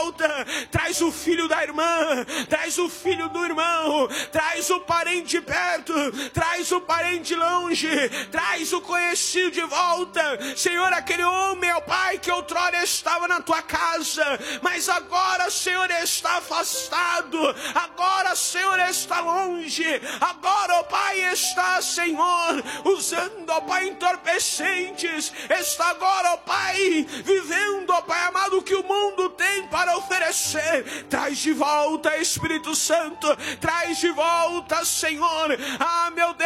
volta. Traz o filho da irmã, traz o filho do irmão, traz o parente perto, traz o parente longe, traz o conhecido de volta. Senhor, aquele homem, ó Pai, que outrora estava na tua casa, mas agora, Senhor, está afastado, agora, Senhor, está longe, agora, ó Pai, está, Senhor, usando, ó Pai, entorpecentes, está agora, ó Pai, vivendo, ó Pai amado, o que o mundo tem para oferecer. Traz de volta, Espírito Santo, traz de volta, Senhor, meu Deus.